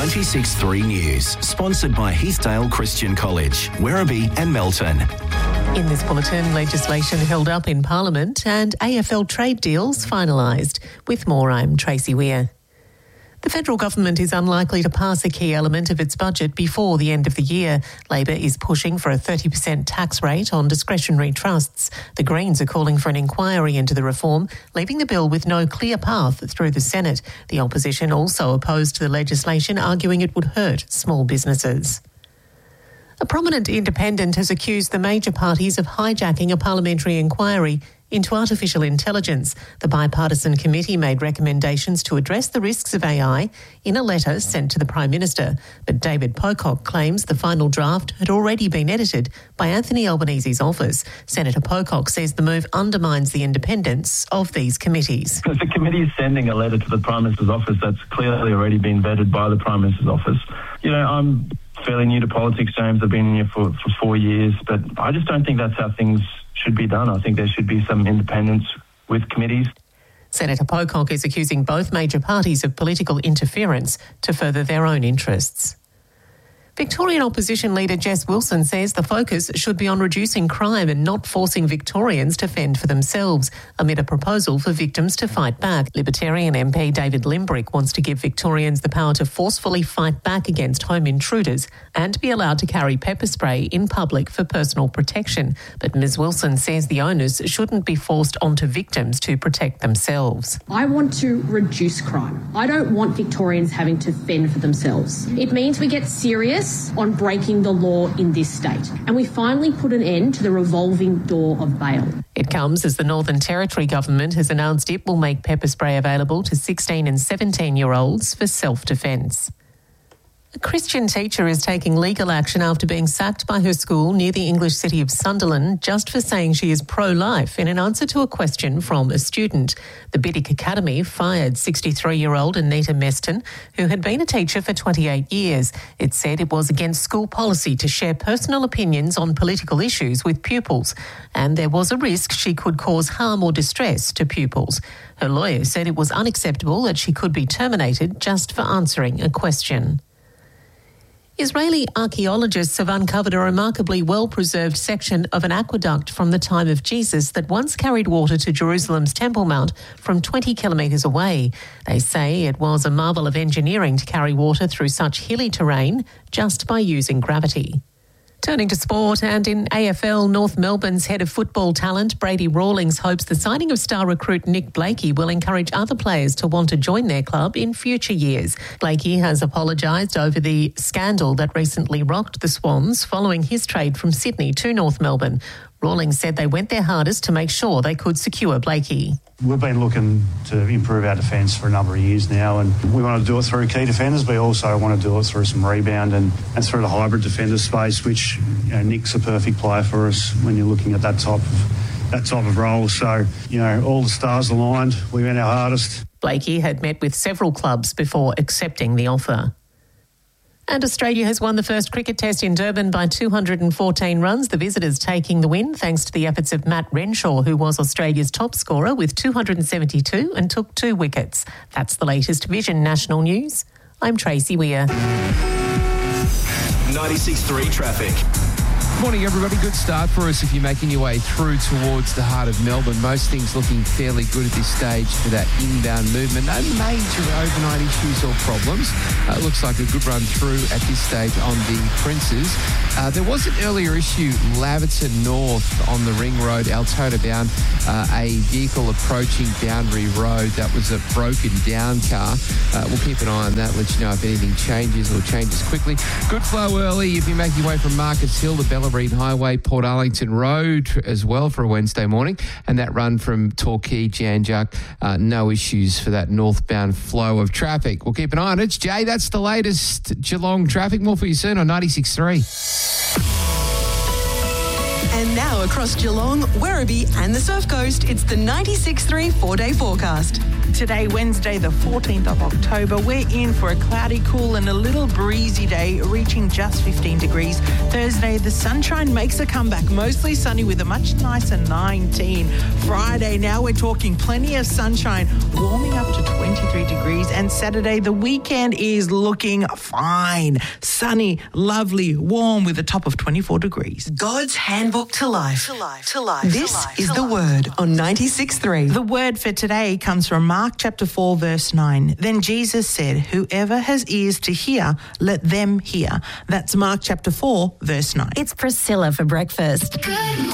96.3 News, sponsored by Heathdale Christian College, Werribee and Melton. In this bulletin, legislation held up in Parliament and AFL trade deals finalised. With more, I'm Tracy Weir. The federal government is unlikely to pass a key element of its budget before the end of the year. Labor is pushing for a 30% tax rate on discretionary trusts. The Greens are calling for an inquiry into the reform, leaving the bill with no clear path through the Senate. The opposition also opposed the legislation, arguing it would hurt small businesses. A prominent independent has accused the major parties of hijacking a parliamentary inquiry into artificial intelligence. The bipartisan committee made recommendations to address the risks of AI in a letter sent to the Prime Minister. But David Pocock claims the final draft had already been edited by Anthony Albanese's office. Senator Pocock says the move undermines the independence of these committees. If the committee is sending a letter to the Prime Minister's office, that's clearly already been vetted by the Prime Minister's office. I'm fairly new to politics, James. I've been here for 4 years, but I just don't think that's how things should be done. I think there should be some independence with committees. Senator Pocock is accusing both major parties of political interference to further their own interests. Victorian opposition leader Jess Wilson says the focus should be on reducing crime and not forcing Victorians to fend for themselves, amid a proposal for victims to fight back. Libertarian MP David Limbrick wants to give Victorians the power to forcefully fight back against home intruders and be allowed to carry pepper spray in public for personal protection. But Ms Wilson says the onus shouldn't be forced onto victims to protect themselves. I want to reduce crime. I don't want Victorians having to fend for themselves. It means we get serious on breaking the law in this state, and we finally put an end to the revolving door of bail. It comes as the Northern Territory government has announced it will make pepper spray available to 16 and 17-year-olds for self-defence. A Christian teacher is taking legal action after being sacked by her school near the English city of Sunderland just for saying she is pro-life in an answer to a question from a student. The Biddick Academy fired 63-year-old Anita Meston, who had been a teacher for 28 years. It said it was against school policy to share personal opinions on political issues with pupils, and there was a risk she could cause harm or distress to pupils. Her lawyer said it was unacceptable that she could be terminated just for answering a question. Israeli archaeologists have uncovered a remarkably well-preserved section of an aqueduct from the time of Jesus that once carried water to Jerusalem's Temple Mount from 20 kilometres away. They say it was a marvel of engineering to carry water through such hilly terrain just by using gravity. Turning to sport, and in AFL, North Melbourne's head of football talent, Brady Rawlings, hopes the signing of star recruit Nick Blakey will encourage other players to want to join their club in future years. Blakey has apologised over the scandal that recently rocked the Swans following his trade from Sydney to North Melbourne. Rawlings said they went their hardest to make sure they could secure Blakey. We've been looking to improve our defence for a number of years now, and we want to do it through key defenders, but we also want to do it through some rebound and through the hybrid defender space, which Nick's a perfect player for us when you're looking at that type of role. So, all the stars aligned. We went our hardest. Blakey had met with several clubs before accepting the offer. And Australia has won the first cricket test in Durban by 214 runs, the visitors taking the win thanks to the efforts of Matt Renshaw, who was Australia's top scorer with 272 and took 2 wickets. That's the latest Vision National News. I'm Tracy Weir. 96.3 traffic. Morning, everybody. Good start for us if you're making your way through towards the heart of Melbourne. Most things looking fairly good at this stage for that inbound movement. No major overnight issues or problems. Looks like a good run through at this stage on the Princes. There was an earlier issue, Laverton North on the Ring Road, Altona bound, a vehicle approaching Boundary Road. That was a broken down car. We'll keep an eye on that, let you know if anything changes or changes quickly. Good flow early if you're making your way from Marcus Hill to Bellarine Highway, Port Arlington Road as well for a Wednesday morning. And that run from Torquay, Janjuk, no issues for that northbound flow of traffic. We'll keep an eye on it. Jay, that's the latest Geelong traffic. More for you soon on 96.3. And now across Geelong, Werribee and the Surf Coast, it's the 96.3 4-day forecast. Today, Wednesday, the 14th of October, we're in for a cloudy, cool and a little breezy day, reaching just 15 degrees. Thursday, the sunshine makes a comeback, mostly sunny with a much nicer 19. Friday, now we're talking plenty of sunshine, warming up to 23 degrees. And Saturday, the weekend is looking fine. Sunny, lovely, warm with a top of 24 degrees. God's handbook to life. This is the Word on 96.3. The word for today comes from Mark chapter 4, verse 9. Then Jesus said, whoever has ears to hear, let them hear. That's Mark chapter 4, verse 9. It's Priscilla for breakfast.